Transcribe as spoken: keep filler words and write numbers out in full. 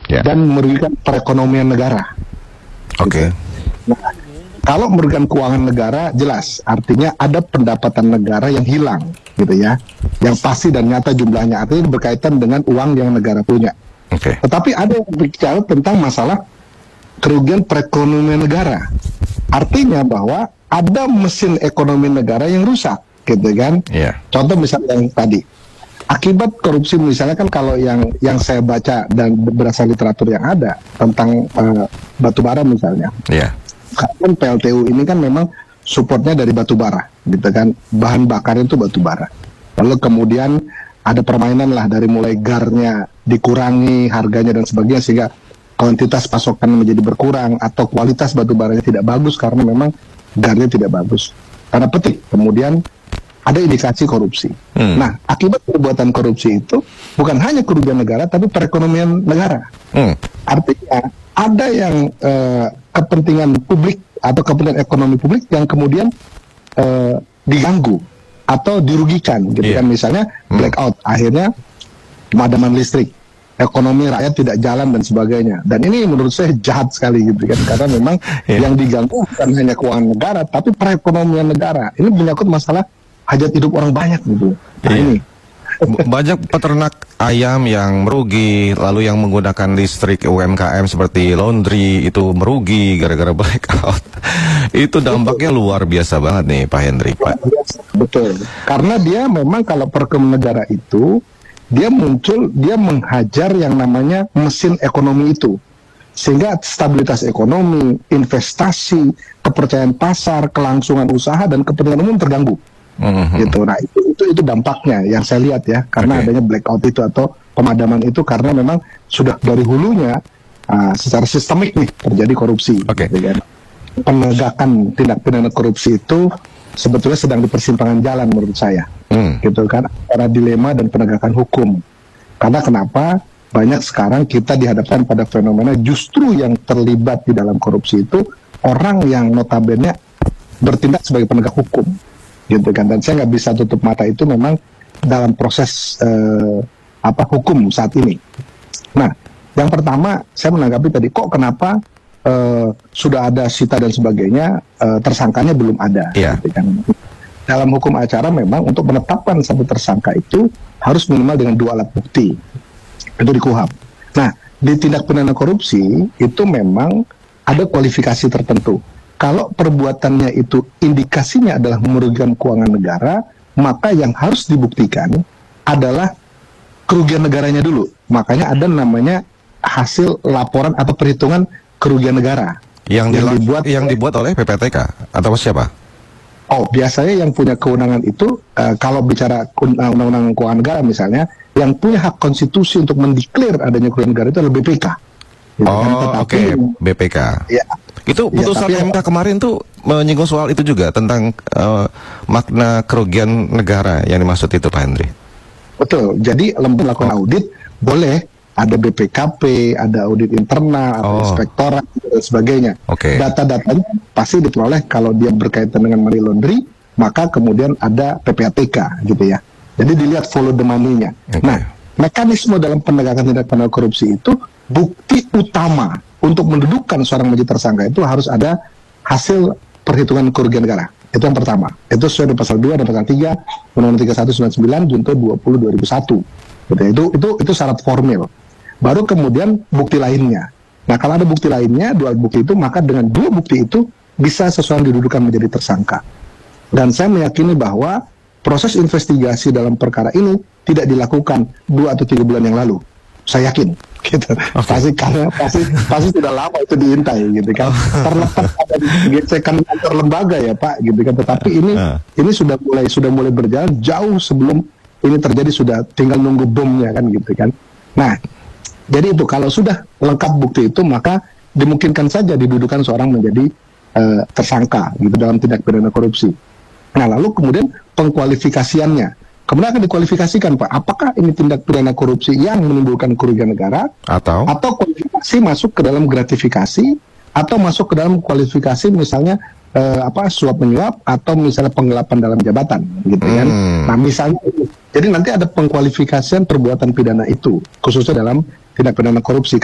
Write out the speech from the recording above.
yeah. dan merugikan perekonomian negara. Oke. Okay. Gitu. Nah, kalau merugikan keuangan negara, jelas artinya ada pendapatan negara yang hilang, gitu ya, yang pasti dan nyata jumlahnya, artinya berkaitan dengan uang yang negara punya. Okay. Tetapi ada yang bicara tentang masalah kerugian perekonomian negara, artinya bahwa ada mesin ekonomi negara yang rusak, gitu kan? Yeah. Contoh misalnya yang tadi, akibat korupsi misalnya kan kalau yang yang saya baca dan berdasar literatur yang ada tentang uh, batubara misalnya. Yeah. Kan P L T U ini kan memang supportnya dari batu bara, gitu kan, bahan bakarnya itu batu bara. Lalu kemudian ada permainan lah dari mulai garnya dikurangi harganya dan sebagainya sehingga kuantitas pasokan menjadi berkurang atau kualitas batu baranya tidak bagus karena memang garnya tidak bagus. Tanda petik. Kemudian ada indikasi korupsi. Hmm. Nah, akibat perbuatan korupsi itu bukan hanya kerugian negara tapi perekonomian negara. Hmm. Artinya ada yang eh, kepentingan publik atau kepentingan ekonomi publik yang kemudian eh, diganggu atau dirugikan, gitu yeah. kan, misalnya hmm. blackout, akhirnya pemadaman listrik, ekonomi rakyat tidak jalan dan sebagainya. Dan ini menurut saya jahat sekali, gitu kan, karena memang yeah. yang diganggu bukan hanya keuangan negara tapi perekonomian negara. Ini menyangkut masalah hajat hidup orang banyak, gitu. Nah yeah. ini banyak peternak ayam yang merugi, lalu yang menggunakan listrik U M K M seperti laundry itu merugi gara-gara blackout. Itu dampaknya luar biasa banget nih Pak Hendri. Pak. Betul, karena dia memang kalau perekonomian negara itu dia muncul, dia menghajar yang namanya mesin ekonomi itu, sehingga stabilitas ekonomi, investasi, kepercayaan pasar, kelangsungan usaha dan kepentingan umum terganggu. Mm-hmm. Gitu. Nah itu, itu itu dampaknya yang saya lihat ya, karena okay. adanya blackout itu atau pemadaman itu karena memang sudah dari hulunya uh, secara sistemik nih terjadi korupsi. Okay. Gitu kan. Penegakan tindak pidana korupsi itu sebetulnya sedang di persimpangan jalan menurut saya, mm. gitu kan, antara dilema dan penegakan hukum. Karena kenapa banyak sekarang kita dihadapkan pada fenomena justru yang terlibat di dalam korupsi itu orang yang notabene bertindak sebagai penegak hukum. Gitu kan, dan saya nggak bisa tutup mata itu memang dalam proses eh, apa hukum saat ini. Nah, yang pertama saya menanggapi tadi kok kenapa eh, sudah ada sita dan sebagainya, eh, tersangkanya belum ada. Yeah. Gitu kan. Dalam hukum acara memang untuk menetapkan satu tersangka itu harus minimal dengan dua alat bukti, itu di K U H A P. Nah, di tindak pidana korupsi itu memang ada kualifikasi tertentu. Kalau perbuatannya itu indikasinya adalah merugikan keuangan negara, maka yang harus dibuktikan adalah kerugian negaranya dulu. Makanya ada namanya hasil laporan atau perhitungan kerugian negara yang, yang dibuat yang dibuat oleh P P T K atau siapa? Oh, biasanya yang punya kewenangan itu uh, kalau bicara undang-undang keuangan negara misalnya, yang punya hak konstitusi untuk mendeklar adanya kerugian negara itu adalah B P K. Gitu oh, kan? oke, okay. B P K. Ya. Itu putusan ya, M K kemarin tuh menyinggung soal itu juga tentang uh, makna kerugian negara yang dimaksud itu Pak Hendri. Betul. Jadi lembaga melakukan oh. audit boleh ada B P K P, ada audit internal, ada oh. inspektorat dan sebagainya. Okay. Data-datanya pasti diperoleh kalau dia berkaitan dengan money laundry, maka kemudian ada P P A T K gitu ya. Jadi dilihat follow the money-nya. Okay. Nah, mekanisme dalam penegakan tindak pidana korupsi itu bukti utama untuk mendudukkan seorang menjadi tersangka itu harus ada hasil perhitungan kerugian negara. Itu yang pertama. Itu sesuai dengan pasal dua dan pasal tiga Undang-Undang tiga puluh satu sembilan puluh sembilan junto dua puluh dua ribu satu. Gitu. Itu itu itu syarat formil. Baru kemudian bukti lainnya. Nah, kalau ada bukti lainnya, dua bukti itu, maka dengan dua bukti itu bisa seseorang didudukan menjadi tersangka. Dan saya meyakini bahwa proses investigasi dalam perkara ini tidak dilakukan dua atau tiga bulan yang lalu. Saya yakin, gitu. Okay. Pasti karena pasti pasti sudah lama itu diintai, gitu kan. Terlepas ada gesekan antar lembaga ya Pak, gitu kan. Tetapi ini uh. ini sudah mulai sudah mulai berjalan jauh sebelum ini terjadi, sudah tinggal nunggu bomnya kan, gitu kan. Nah, jadi itu kalau sudah lengkap bukti itu maka dimungkinkan saja didudukan seorang menjadi uh, tersangka, gitu dalam tindak pidana korupsi. Nah, lalu kemudian pengkualifikasiannya. Kemudian akan dikualifikasikan Pak, apakah ini tindak pidana korupsi yang menimbulkan kerugian negara atau atau kualifikasi masuk ke dalam gratifikasi atau masuk ke dalam kualifikasi misalnya eh, apa suap menyuap atau misalnya penggelapan dalam jabatan gitu kan. Hmm. Nah, misalnya jadi nanti ada pengkualifikasian perbuatan pidana itu khususnya dalam tindak pidana korupsi.